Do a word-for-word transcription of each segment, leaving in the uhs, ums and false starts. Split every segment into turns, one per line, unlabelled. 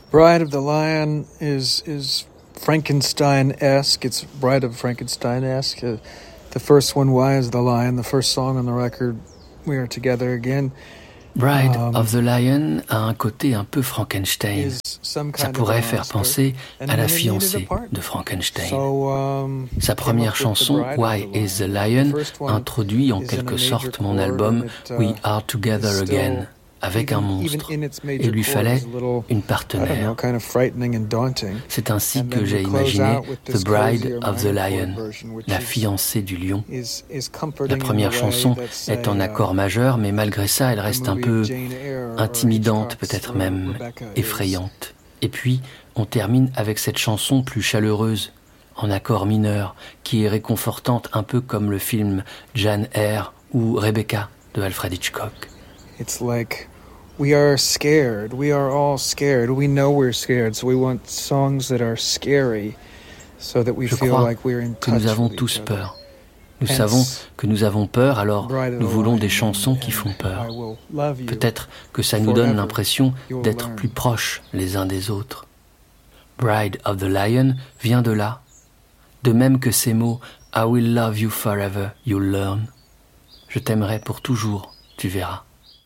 Bride of the Lion is is Frankenstein-esque. It's Bride of Frankenstein-esque. Uh, the first one, Why is the Lion? The first song on the record, We Are Together Again.
Bride
um,
of the Lion a un côté un peu Frankenstein. Ça pourrait faire penser à la fiancée de Frankenstein.
So, um,
Sa première chanson, Why is the Lion, introduit en quelque sorte mon album We Are Together Again, avec un monstre. Il lui fallait une partenaire. C'est ainsi que j'ai imaginé The Bride of the Lion, la fiancée du lion. La première chanson est en accord majeur, mais malgré ça, elle reste un peu intimidante, peut-être même effrayante. Et puis, on termine avec cette chanson plus chaleureuse, en accord mineur, qui est réconfortante, un peu comme le film Jane Eyre ou Rebecca de Alfred Hitchcock.
It's like we are scared. We are all scared. We know we're scared, so we want songs that are scary, so that we
Je
feel
crois
like we're in
que
touch
nous avons
with
tous
each other.
peur. Nous
Hence,
savons que nous avons peur, alors
Bride of the
nous voulons
Lion
des chansons
and-
qui font
and
peur.
I will love you.
Peut-être que ça nous donne
forever.
l'impression
You'll
d'être
learn.
plus proches les uns des autres. Bride of the Lion vient de là. De même que ces mots I will love you forever, you'll learn. Je t'aimerai pour toujours, tu verras.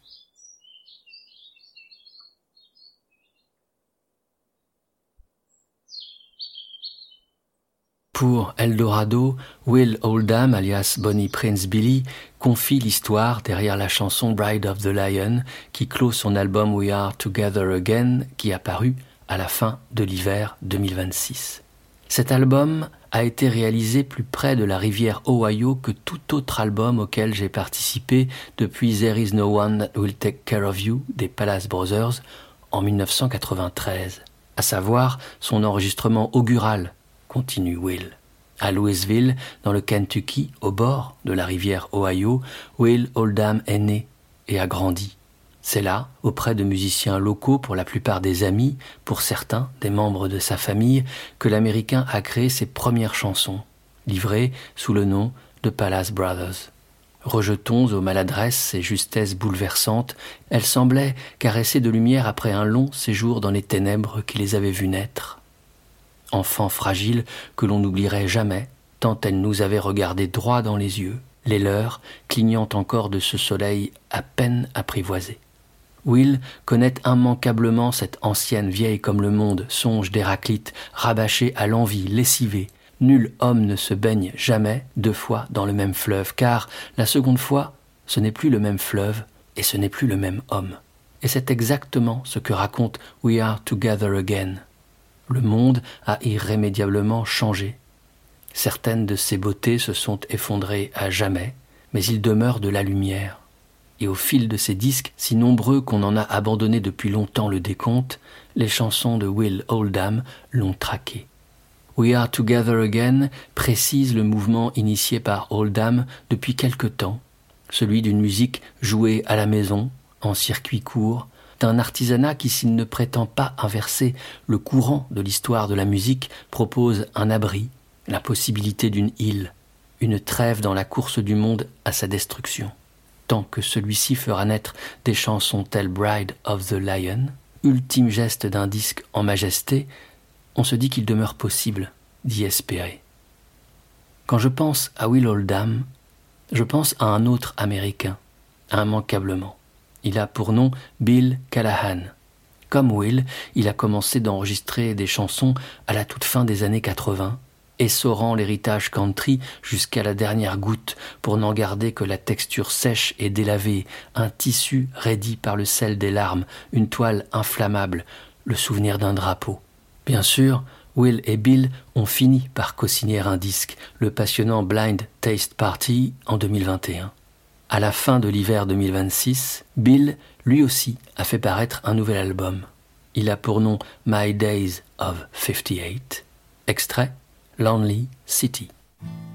Pour Eldorado, Will Oldham, alias Bonnie Prince Billy, confie l'histoire derrière la chanson Bride of the Lion qui clôt son album We Are Together Again qui a paru à la fin de l'hiver deux mille vingt-six. Cet album a été réalisé plus près de la rivière Ohio que tout autre album auquel j'ai participé depuis There Is No One That Will Take Care of You des Palace Brothers en dix-neuf cent quatre-vingt-treize, à savoir son enregistrement augural, continue Will. À Louisville, dans le Kentucky, au bord de la rivière Ohio, Will Oldham est né et a grandi. C'est là, auprès de musiciens locaux, pour la plupart des amis, pour certains des membres de sa famille, que l'Américain a créé ses premières chansons, livrées sous le nom de Palace Brothers. Rejetons aux maladresses et justesses bouleversantes, elles semblaient caresser de lumière après un long séjour dans les ténèbres qui les avaient vus naître. Enfants fragiles que l'on n'oublierait jamais, tant elles nous avaient regardés droit dans les yeux, les leurs clignant encore de ce soleil à peine apprivoisé. Will connaît immanquablement cette ancienne vieille comme le monde, songe d'Héraclite, rabâché à l'envie, lessivé. Nul homme ne se baigne jamais deux fois dans le même fleuve, car la seconde fois, ce n'est plus le même fleuve et ce n'est plus le même homme. Et c'est exactement ce que raconte We Are Together Again. Le monde a irrémédiablement changé. Certaines de ses beautés se sont effondrées à jamais, mais il demeure de la lumière. Et au fil de ces disques, si nombreux qu'on en a abandonné depuis longtemps le décompte, les chansons de Will Oldham l'ont traqué. We Are Together Again précise le mouvement initié par Oldham depuis quelque temps, celui d'une musique jouée à la maison, en circuit court, d'un artisanat qui, s'il ne prétend pas inverser le courant de l'histoire de la musique, propose un abri, la possibilité d'une île, une trêve dans la course du monde à sa destruction. Tant que celui-ci fera naître des chansons telles Bride of the Lion, ultime geste d'un disque en majesté, on se dit qu'il demeure possible d'y espérer. Quand je pense à Will Oldham, je pense à un autre Américain, immanquablement. Il a pour nom Bill Callahan. Comme Will, il a commencé d'enregistrer des chansons à la toute fin des années quatre-vingts, essorant l'héritage country jusqu'à la dernière goutte pour n'en garder que la texture sèche et délavée, un tissu raidi par le sel des larmes, une toile inflammable, le souvenir d'un drapeau. Bien sûr, Will et Bill ont fini par co-signer un disque, le passionnant Blind Taste Party en deux mille vingt et un. À la fin de l'hiver deux mille vingt-six, Bill, lui aussi, a fait paraître un nouvel album. Il a pour nom My Days of fifty-eight. Extrait Lonely City.